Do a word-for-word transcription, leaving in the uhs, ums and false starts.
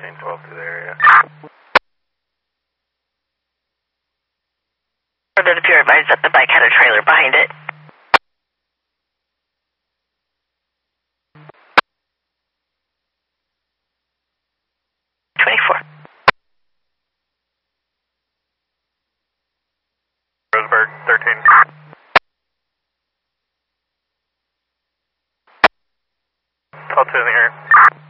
thirteen twelve to the area. Or did appear advised that the bike had a trailer behind it. twenty-four. Roseburg, thirteen. Call two in the air.